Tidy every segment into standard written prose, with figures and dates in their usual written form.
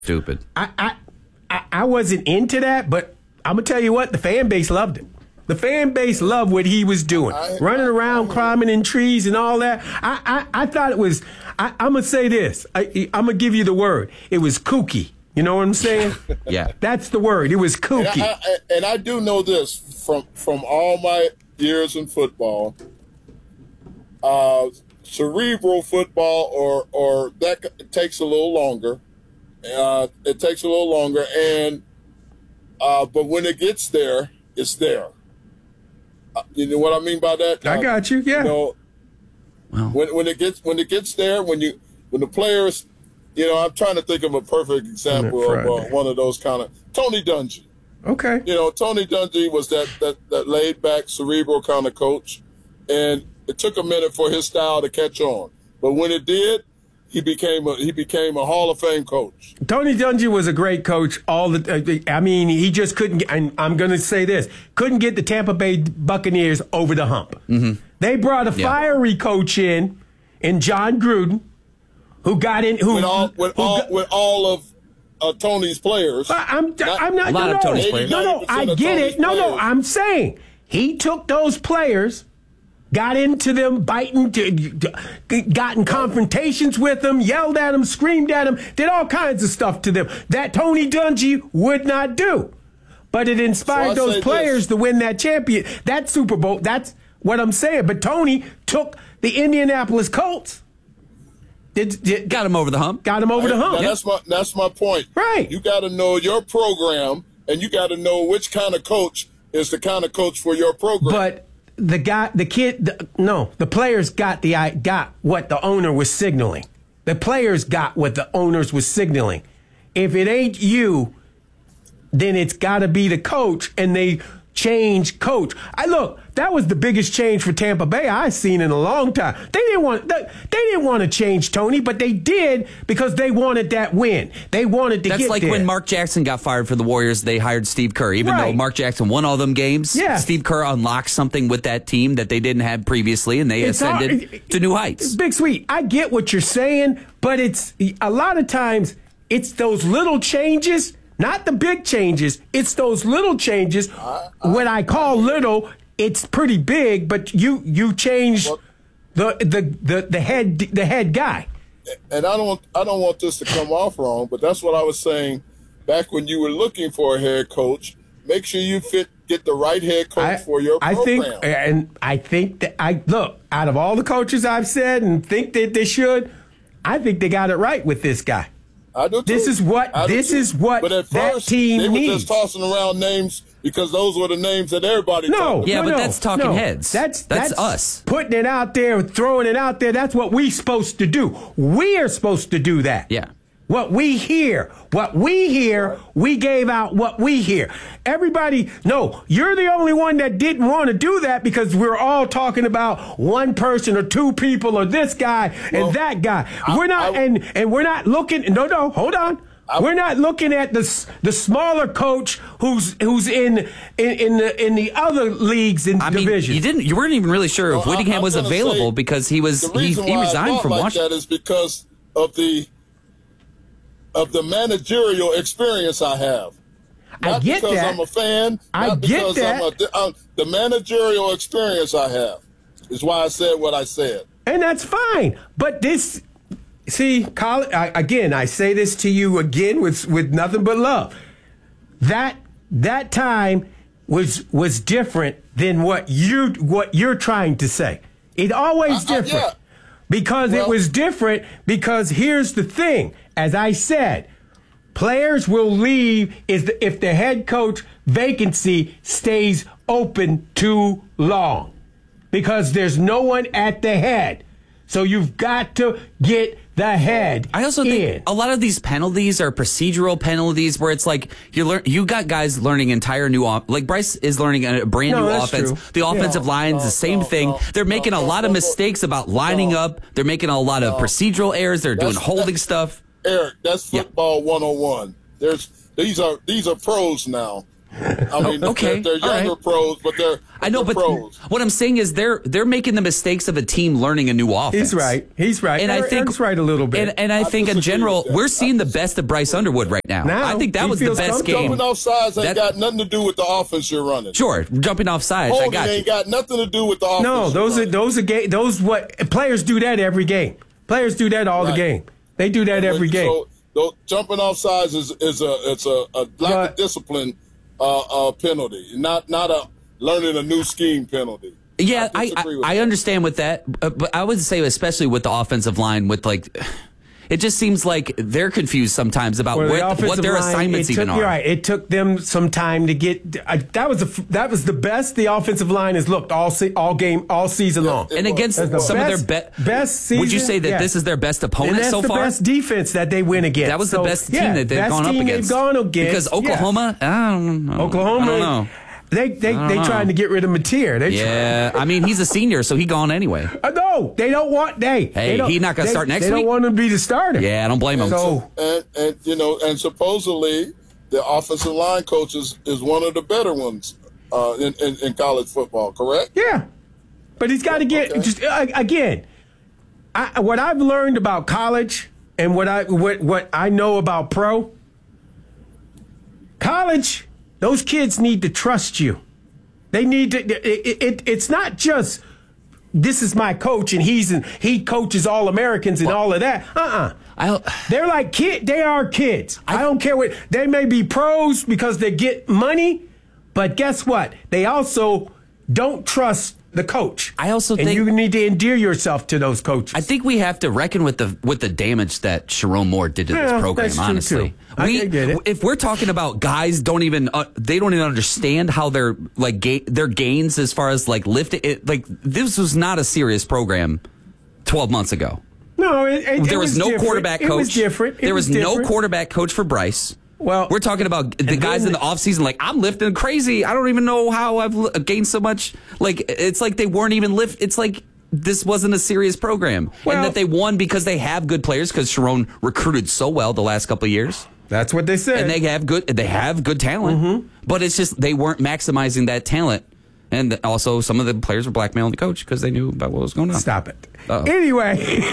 Stupid. I wasn't into that, but I'm going to tell you what, the fan base loved it. The fan base loved what he was doing, running around, climbing in trees and all that. I thought it was, I'm going to say this. I'm going to give you the word. It was kooky. You know what I'm saying? Yeah. That's the word. It was kooky. And I do know this from all my years in football. Cerebral football or that takes a little longer. It takes a little longer, and but when it gets there, it's there. You know what I mean by that? I got you. Yeah. You know, Well, when it gets there, when the players, you know, I'm trying to think of a perfect example of one of those kind of Tony Dungy. Okay. You know, Tony Dungy was that laid back, cerebral kind of coach, and it took a minute for his style to catch on. But when it did, he became a Hall of Fame coach. Tony Dungy was a great coach. He just couldn't. And I'm going to say this: couldn't get the Tampa Bay Buccaneers over the hump. Mm-hmm. They brought a fiery coach in John Gruden, who got in with all of Tony's players. I'm not. A lot of Tony's players. No, I get it. No, I'm saying he took those players. Got into them, got in confrontations with them, yelled at them, screamed at them, did all kinds of stuff to them that Tony Dungy would not do. But it inspired those players to win that Super Bowl. That's what I'm saying. But Tony took the Indianapolis Colts. Got him over the hump. Got him over the hump. That's my point. Right. You got to know your program, and you got to know which kind of coach is the kind of coach for your program. But the players got what the owner was signaling. The players got what the owners was signaling. If it ain't you, then it's got to be the coach, and they change coach. That was the biggest change for Tampa Bay I've seen in a long time. They didn't want to change Tony, but they did because they wanted that win. They wanted to get there. That's like when Mark Jackson got fired for the Warriors, they hired Steve Kerr. Even though Mark Jackson won all them games, Steve Kerr unlocked something with that team that they didn't have previously, and they ascended to new heights. Big Sweet, I get what you're saying, but it's a lot of times it's those little changes, not the big changes. It's those little changes. What I call little, it's pretty big, but you change the head guy. And I don't want this to come off wrong, but that's what I was saying back when you were looking for a head coach. Make sure you get the right head coach for your program. I think that out of all the coaches I've said and think that they should, I think they got it right with this guy. I do too. This is what but at that first, team they needs. were just tossing around names because those were the names that everybody but that's talking heads. That's us. Putting it out there, throwing it out there, that's what we're supposed to do. We are supposed to do that. Yeah. What we hear, we gave out what we hear. Everybody, no, you're the only one that didn't want to do that because we're all talking about one person or two people or this guy and that guy. We're not looking. No, hold on. We're not looking at the smaller coach who's in the other leagues and divisions. You weren't even really sure if Whittingham was available because he resigned from Washington. That is because of the managerial experience I have. Not because I'm a fan. The managerial experience I have is why I said what I said. And that's fine. But Colin, again, I say this to you again with nothing but love. That time was different than what you're trying to say. It always different. Because it was different because here's the thing. As I said, players will leave if the head coach vacancy stays open too long because there's no one at the head. So you've got to get the head. I also think a lot of these penalties are procedural penalties where it's like you got guys learning entire new like Bryce is learning a brand new offense. True. The offensive line's the same thing. They're making a lot of mistakes about lining up. They're making a lot of procedural errors. They're doing holding stuff. Eric, that's football 101. These are pros now. I mean, okay, they're younger right. pros, but they're pros. What I'm saying is they're making the mistakes of a team learning a new offense. He's right. And I think Eric's right a little bit. And I think in general, we're seeing the best of Bryce Underwood right now. I think that was the best game. Jumping off sides ain't got nothing to do with the offense you're running. Sure, jumping off sides, I got you. Ain't got nothing to do with the offense. No, those what players do that every game. Players do that all the game. They do that every game. So jumping off sides is a lack of discipline penalty, not a learning a new scheme penalty. Yeah, I understand with that, but I would say especially with the offensive line, with it just seems like they're confused sometimes about what their assignments even are. You're right. It took them some time to get. That was the best the offensive line has looked all season long. And against some of their best season. Would you say that this is their best opponent so far? That's the best defense that they win against. That was the best team that they've gone up against. Because Oklahoma, I don't know. I don't know. They trying to get rid of Mateer. I mean, he's a senior, so he gone anyway. No, they don't want. He's not going to start next week. They don't want him to be the starter. Yeah, I don't blame him. And supposedly the offensive line coach is one of the better ones in college football. Correct? Yeah, but he's got to get again. What I've learned about college and what I know about pro college. Those kids need to trust you. They need to. It's not just this is my coach and he coaches all Americans and all of that. They're like kids. They are kids. I don't care what they may be pros because they get money, but guess what? They also don't trust the coach. I also think you need to endear yourself to those coaches. I think we have to reckon with the damage that Sharon Moore did to this program. That's true honestly, too. I get it. If we're talking about guys they don't even understand how their gains as far as lifting. This was not a serious program 12 months ago. No, there was no different. quarterback coach. It was different. There was no quarterback coach for Bryce. Well, we're talking about the guys in the offseason, I'm lifting crazy. I don't even know how I've gained so much. It's like they weren't even It's like this wasn't a serious program. And that they won because they have good players because Sharon recruited so well the last couple of years. That's what they said. And they have good talent. Mm-hmm. But it's just they weren't maximizing that talent. And also some of the players were blackmailing the coach because they knew about what was going on. Stop it. Uh-oh. Anyway.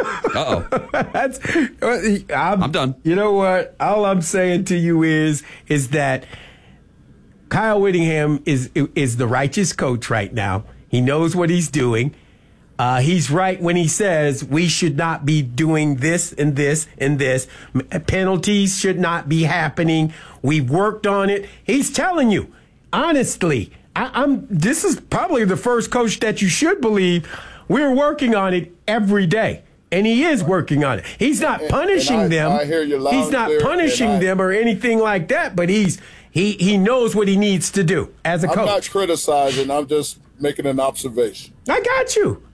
I'm done. You know what? All I'm saying to you is that Kyle Whittingham is the righteous coach right now. He knows what he's doing. He's right when he says we should not be doing this and this and this. Penalties should not be happening. We've worked on it. He's telling you, honestly, this is probably the first coach that you should believe we're working on it every day. And he is working on it. He's not punishing them. I hear you loud he's not clear, punishing them or anything like that, but he knows what he needs to do as a coach. I'm not criticizing. I'm just making an observation. I got you.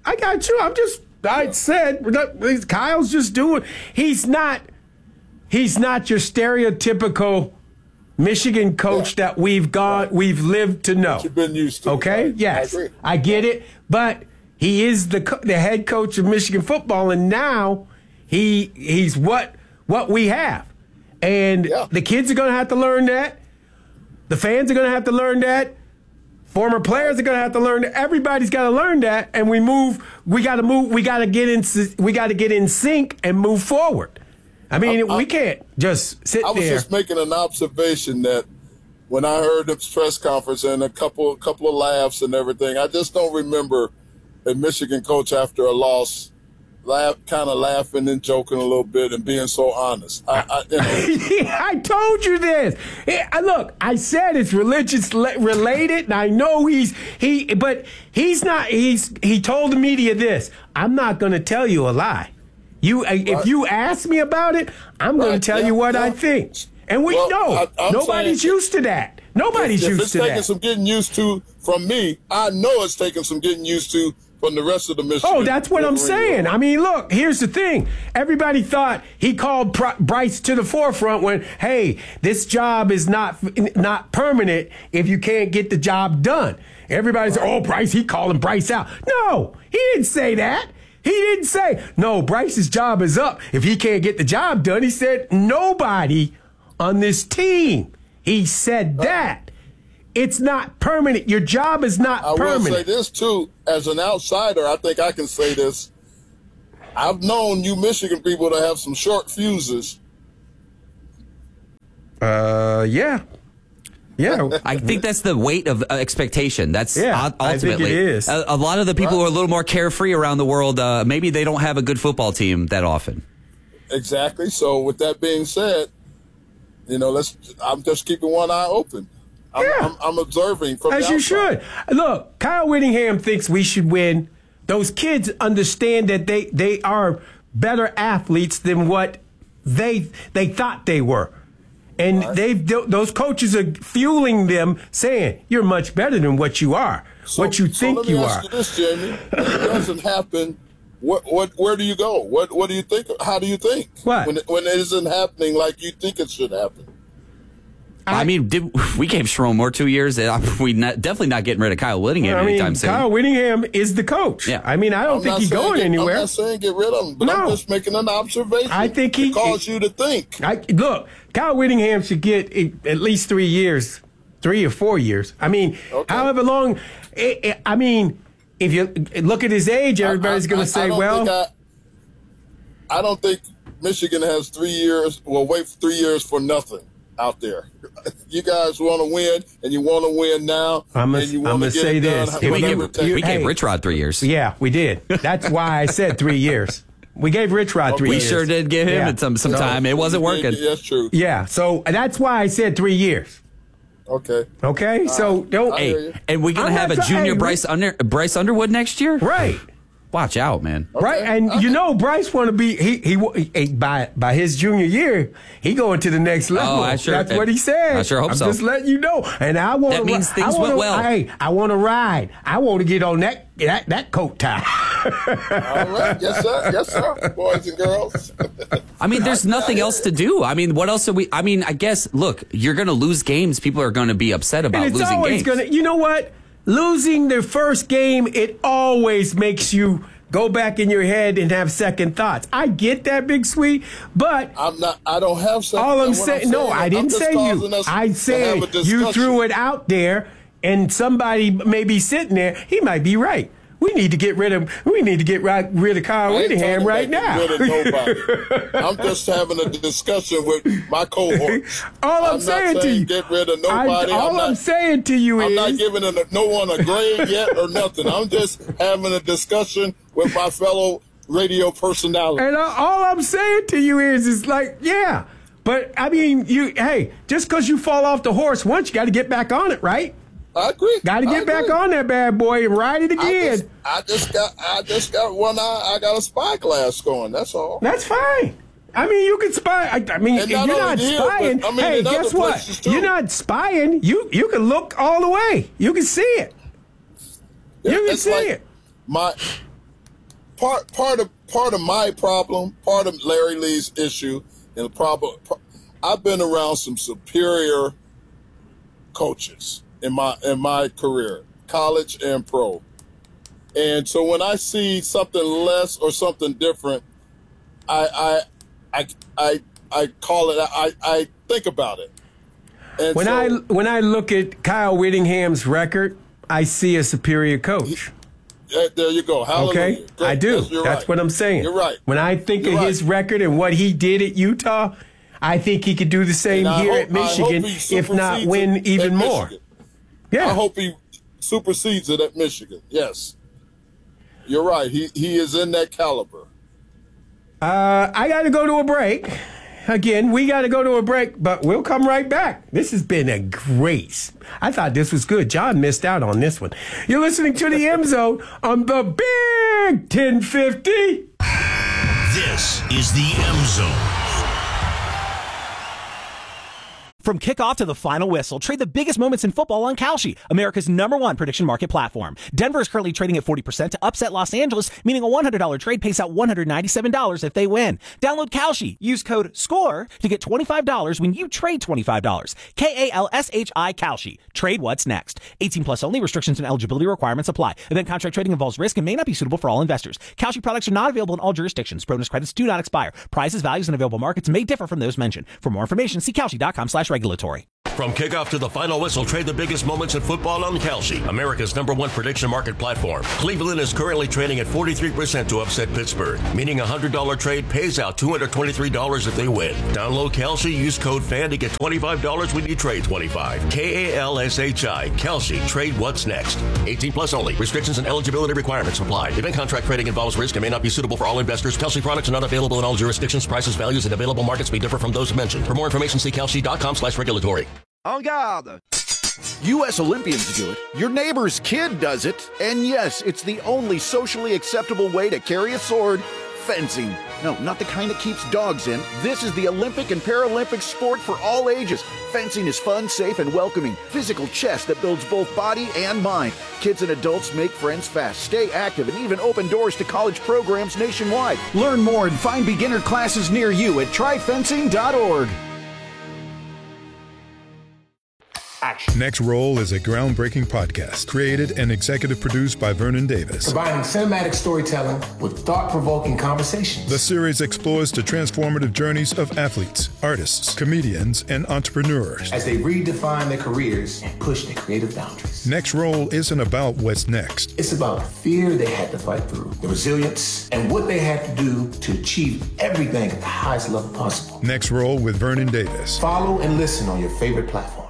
I said Kyle's just doing. He's not your stereotypical Michigan coach that we've lived to know. That you've been used to. Okay? Right? Yes. I get it. But he is the head coach of Michigan football, and now he's what we have. And the kids are going to have to learn that. The fans are going to have to learn that. Former players are going to have to learn that. Everybody's got to learn that. And we got to get in sync and move forward. I mean, we can't just sit there. I was just making an observation that when I heard this press conference and a couple of laughs and everything, I just don't remember a Michigan coach after a loss kind of laughing and joking a little bit and being so honest. I told you this. Look, I said it's religious related, and I know but he's not. He told the media this. I'm not going to tell you a lie. If you ask me about it, I'm going to tell you what I think. And we know nobody's used to that. Nobody's used to that. If it's taking some getting used to from me, I know it's taking some getting used to from the rest of the Michigan. Oh, that's what I'm saying. I mean, look, here's the thing. Everybody thought he called Bryce to the forefront when, hey, this job is not permanent if you can't get the job done. Everybody said, oh, Bryce, he calling Bryce out. No, he didn't say that. He didn't say, no, Bryce's job is up if he can't get the job done. He said, nobody on this team. He said that. It's not permanent. Your job is not permanent. I will say this, too. As an outsider, I think I can say this. I've known you Michigan people to have some short fuses. Yeah. I think that's the weight of expectation. That's ultimately. I think it is. A lot of the people who are a little more carefree around the world, maybe they don't have a good football team that often. Exactly. So with that being said, I'm just keeping one eye open. I'm observing from the outside. As you should. Look, Kyle Whittingham thinks we should win. Those kids understand that they are better athletes than what they thought they were. And those coaches are fueling them, saying, you're much better than what you are, what you think you are. So let me ask you this, Jamie. If it doesn't happen, where do you go? What do you think? How do you think? What? When it isn't happening like you think it should happen? I mean, we gave Sherrone Moore 2 years. Definitely not getting rid of Kyle Whittingham anytime soon. Kyle Whittingham is the coach. Yeah. I mean, I don't think he's going anywhere. I'm not saying get rid of him, but I'm just making an observation. I think he calls you to think. Look, Kyle Whittingham should get at least 3 years, 3 or 4 years. I mean, however long. I mean, if you look at his age, everybody's going to say, I don't think Michigan has 3 years. Well, wait for 3 years for nothing out there. You guys want to win, and you want to win now. I'm going to say this. We gave Rich Rod 3 years. Yeah, we did. That's why I said 3 years. We gave Rich Rod 3 years. We sure did give him some time. It wasn't working. That's true. Yeah, so that's why I said 3 years. Okay. So don't. Hey, and we're gonna have a junior Bryce Underwood next year, right? Watch out, man. Right, and Bryce want to be he by his junior year he going to the next level. That's what he said. I sure hope so. I'm just letting you know. And I want that means things went well. I want to ride. I want to get on that coat tie. All right, yes sir, boys and girls. I mean, there's nothing else to do. I mean, what else are we? I mean, I guess look, you're going to lose games. People are going to be upset about losing games. You know what? Losing their first game, it always makes you go back in your head and have second thoughts. I get that, Big Sweet, but I don't have second. All I'm saying, I didn't say you. I said you threw it out there, and somebody may be sitting there. He might be right. We need to get rid of Kyle Whittingham right now. I'm just having a discussion with my cohorts. I'm saying to you, get rid of nobody. I'm saying to you I'm not giving no one a grade yet or nothing. I'm just having a discussion with my fellow radio personality. And all I'm saying to you is like, yeah. But, I mean, just because you fall off the horse once, you got to get back on it, right? I agree. Got to get back on that bad boy and ride it again. I just got one eye. I got a spyglass going. That's all. That's fine. I mean, you can spy. I mean, you're not spying. Hey, guess what? You're not spying. You can look all the way. You can see it. You can see it. My part of my problem, part of Larry Lee's issue, and the problem. I've been around some superior coaches in my career, college and pro. And so when I see something less or something different, I call it. I think about it. And when I look at Kyle Whittingham's record, I see a superior coach. There you go. Hallelujah. Okay, great. I do. Yes, That's right. what I'm saying. You're right. When I think of his record and what he did at Utah, I think he could do the same here at Michigan, if not win even more. Michigan. Yeah. I hope he supersedes it at Michigan. Yes. You're right. He is in that caliber. I got to go to a break. Again, we got to go to a break, but we'll come right back. This has been a grace. I thought this was good. John missed out on this one. You're listening to the M Zone on the Big 1050. This is the M Zone. From kickoff to the final whistle, trade the biggest moments in football on Kalshi, America's #1 prediction market platform. Denver is currently trading at 40% to upset Los Angeles, meaning a $100 trade pays out $197 if they win. Download Kalshi. Use code SCORE to get $25 when you trade $25. KALSHI Kalshi. Trade what's next. 18 plus only. Restrictions and eligibility requirements apply. Event contract trading involves risk and may not be suitable for all investors. Kalshi products are not available in all jurisdictions. Bonus credits do not expire. Prices, values, and available markets may differ from those mentioned. For more information, see Kalshi.com/regulatory. From kickoff to the final whistle, trade the biggest moments in football on Kalshi, America's #1 prediction market platform. Cleveland is currently trading at 43% to upset Pittsburgh, meaning a $100 trade pays out $223 if they win. Download Kalshi, use code FAN to get $25 when you trade 25. KALSHI, Kalshi, trade what's next. 18 plus only. Restrictions and eligibility requirements apply. Event contract trading involves risk and may not be suitable for all investors. Kalshi products are not available in all jurisdictions. Prices, values, and available markets may differ from those mentioned. For more information, see kalshi.com/regulatory. En garde! U.S. Olympians do it. Your neighbor's kid does it. And yes, it's the only socially acceptable way to carry a sword. Fencing. No, not the kind that keeps dogs in. This is the Olympic and Paralympic sport for all ages. Fencing is fun, safe, and welcoming. Physical chess that builds both body and mind. Kids and adults make friends fast, stay active, and even open doors to college programs nationwide. Learn more and find beginner classes near you at tryfencing.org. Action. Next Roll is a groundbreaking podcast created and executive produced by Vernon Davis. Combining cinematic storytelling with thought-provoking conversations. The series explores the transformative journeys of athletes, artists, comedians, and entrepreneurs as they redefine their careers and push their creative boundaries. Next Roll isn't about what's next. It's about the fear they had to fight through, the resilience, and what they had to do to achieve everything at the highest level possible. Next Roll with Vernon Davis. Follow and listen on your favorite platform.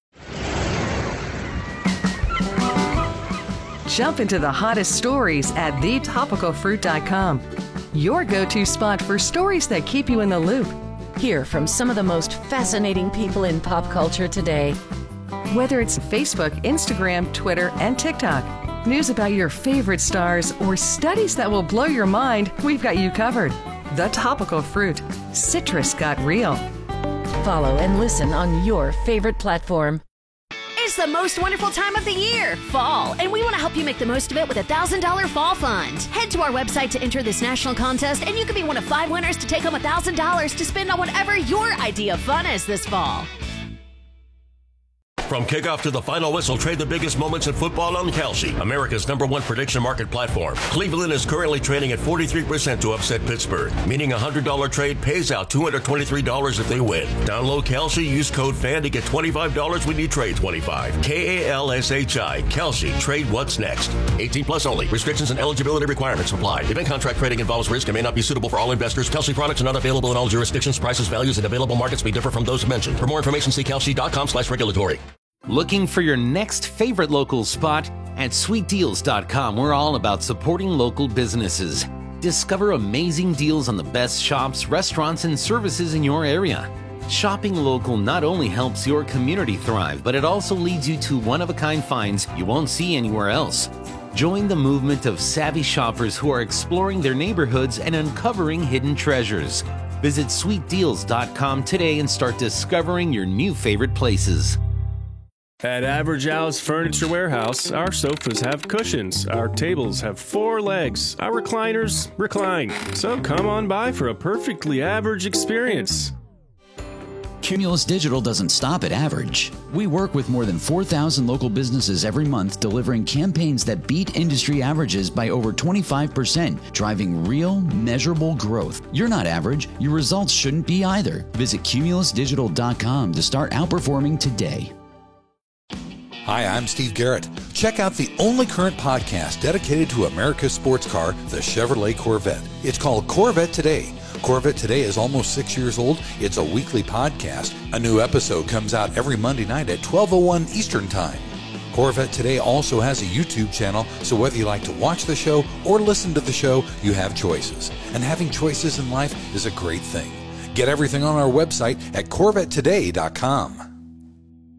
Jump into the hottest stories at thetopicalfruit.com. Your go-to spot for stories that keep you in the loop. Hear from some of the most fascinating people in pop culture today. Whether it's Facebook, Instagram, Twitter, and TikTok, news about your favorite stars, or studies that will blow your mind, we've got you covered. The Topical Fruit. Citrus got real. Follow and listen on your favorite platform. It's the most wonderful time of the year, fall, and we want to help you make the most of it with a $1,000 fall fund. Head to our website to enter this national contest, and you could be one of 5 winners to take home $1,000 to spend on whatever your idea of fun is this fall. From kickoff to the final whistle, trade the biggest moments in football on Kalshi, America's #1 prediction market platform. Cleveland is currently trading at 43% to upset Pittsburgh, meaning a $100 trade pays out $223 if they win. Download Kalshi, use code FAN to get $25 when you trade 25. KALSHI, Kalshi, trade what's next. 18 plus only. Restrictions and eligibility requirements apply. Event contract trading involves risk and may not be suitable for all investors. Kalshi products are not available in all jurisdictions. Prices, values, and available markets may differ from those mentioned. For more information, see kalshi.com/regulatory. Looking for your next favorite local spot? At sweetdeals.com, we're all about supporting local businesses. Discover amazing deals on the best shops, restaurants, and services in your area. Shopping local not only helps your community thrive, but it also leads you to one-of-a-kind finds you won't see anywhere else. Join the movement of savvy shoppers who are exploring their neighborhoods and uncovering hidden treasures. Visit sweetdeals.com today and start discovering your new favorite places. At Average Al's Furniture Warehouse, our sofas have cushions, our tables have 4 legs, our recliners recline. So come on by for a perfectly average experience. Cumulus Digital doesn't stop at average. We work with more than 4,000 local businesses every month, delivering campaigns that beat industry averages by over 25%, driving real, measurable growth. You're not average. Your results shouldn't be either. Visit cumulusdigital.com to start outperforming today. Hi, I'm Steve Garrett. Check out the only current podcast dedicated to America's sports car, the Chevrolet Corvette. It's called Corvette Today. Corvette Today is almost 6 years old. It's a weekly podcast. A new episode comes out every Monday night at 12:01 Eastern Time. Corvette Today also has a YouTube channel, so whether you like to watch the show or listen to the show, you have choices. And having choices in life is a great thing. Get everything on our website at CorvetteToday.com.